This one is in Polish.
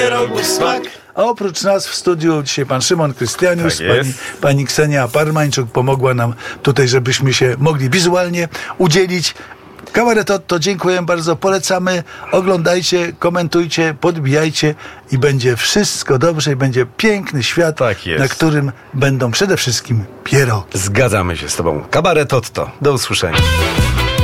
Pierogów smak. A oprócz nas w studiu dzisiaj pan Szymon Krystianius, Tak jest. pani Ksenia Parmańczuk pomogła nam tutaj, żebyśmy się mogli wizualnie udzielić. Kabaret Otto, dziękuję bardzo, polecamy, oglądajcie, komentujcie, podbijajcie i będzie wszystko dobrze i będzie piękny świat, Tak jest. na którym będą przede wszystkim pierogi. Zgadzamy się z tobą. Kabaret Otto. Do usłyszenia.